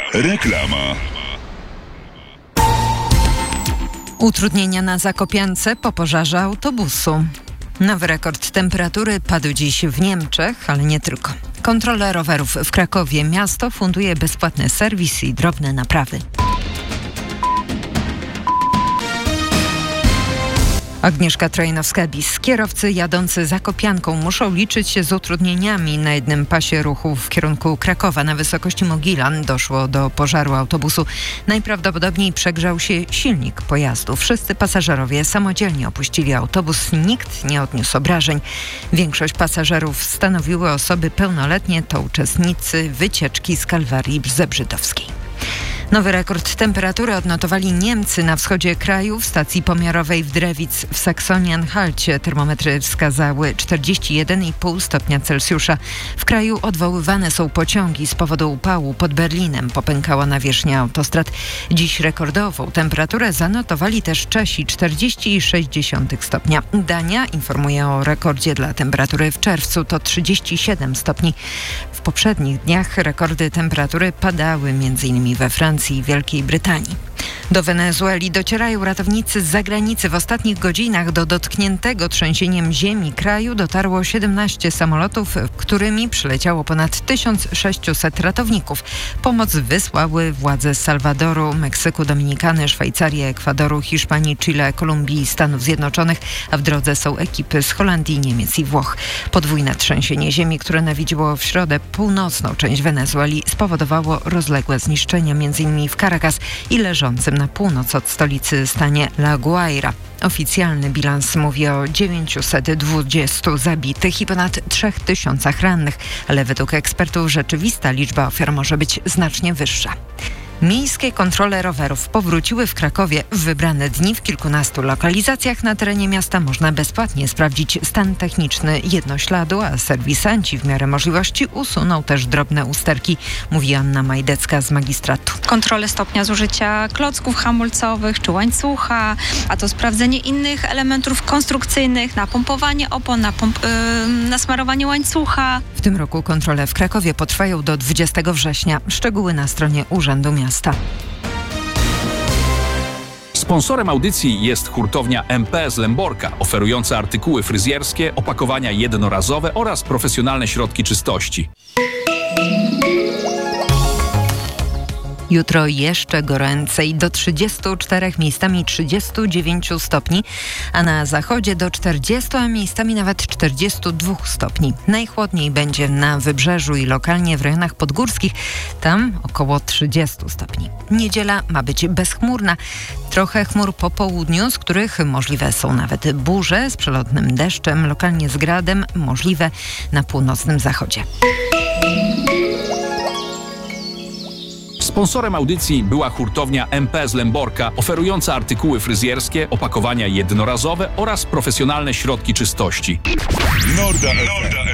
Reklama. Utrudnienia na Zakopiance po pożarze autobusu. Nowy rekord temperatury padł dziś w Niemczech, ale nie tylko. Kontrole rowerów w Krakowie. Miasto funduje bezpłatny serwis i drobne naprawy. Agnieszka Trojnowska-Bis. Kierowcy jadący Zakopianką muszą liczyć się z utrudnieniami. Na jednym pasie ruchu w kierunku Krakowa na wysokości Mogilan doszło do pożaru autobusu. Najprawdopodobniej przegrzał się silnik pojazdu. Wszyscy pasażerowie samodzielnie opuścili autobus. Nikt nie odniósł obrażeń. Większość pasażerów stanowiły osoby pełnoletnie. To uczestnicy wycieczki z Kalwarii Zebrzydowskiej. Nowy rekord temperatury odnotowali Niemcy na wschodzie kraju w stacji pomiarowej w Drewic w Saksonii-Anhalcie. Termometry wskazały 41,5 stopnia Celsjusza. W kraju odwoływane są pociągi z powodu upału. Pod Berlinem popękała nawierzchnia autostrad. Dziś rekordową temperaturę zanotowali też Czesi, 40,6 stopnia. Dania informuje o rekordzie dla temperatury w czerwcu, to 37 stopni. W poprzednich dniach rekordy temperatury padały m.in. we Francji i Wielkiej Brytanii. Do Wenezueli docierają ratownicy z zagranicy. W ostatnich godzinach do dotkniętego trzęsieniem ziemi kraju dotarło 17 samolotów, którymi przyleciało ponad 1600 ratowników. Pomoc wysłały władze Salwadoru, Meksyku, Dominikany, Szwajcarii, Ekwadoru, Hiszpanii, Chile, Kolumbii i Stanów Zjednoczonych, a w drodze są ekipy z Holandii, Niemiec i Włoch. Podwójne trzęsienie ziemi, które nawiedziło w środę północną część Wenezueli, spowodowało rozległe zniszczenia m.in. w Caracas i leżącym na północ od stolicy stanie La Guaira. Oficjalny bilans mówi o 920 zabitych i ponad 3000 rannych, ale według ekspertów rzeczywista liczba ofiar może być znacznie wyższa. Miejskie kontrole rowerów powróciły w Krakowie w wybrane dni. W kilkunastu lokalizacjach na terenie miasta można bezpłatnie sprawdzić stan techniczny jednośladu, a serwisanci w miarę możliwości usuną też drobne usterki, mówi Anna Majdecka z magistratu. Kontrole stopnia zużycia klocków hamulcowych czy łańcucha, a to sprawdzenie innych elementów konstrukcyjnych, napompowanie opon, nasmarowanie łańcucha. W tym roku kontrole w Krakowie potrwają do 20 września. Szczegóły na stronie Urzędu Miasta. Sponsorem audycji jest hurtownia MPS Lęborka, oferująca artykuły fryzjerskie, opakowania jednorazowe oraz profesjonalne środki czystości. Jutro jeszcze goręcej, do 34, miejscami 39 stopni, a na zachodzie do 40, a miejscami nawet 42 stopni. Najchłodniej będzie na wybrzeżu i lokalnie w rejonach podgórskich, tam około 30 stopni. Niedziela ma być bezchmurna, trochę chmur po południu, z których możliwe są nawet burze z przelotnym deszczem, lokalnie z gradem, możliwe na północnym zachodzie. Sponsorem audycji była hurtownia MPS Lęborka, oferująca artykuły fryzjerskie, opakowania jednorazowe oraz profesjonalne środki czystości. Norda FM.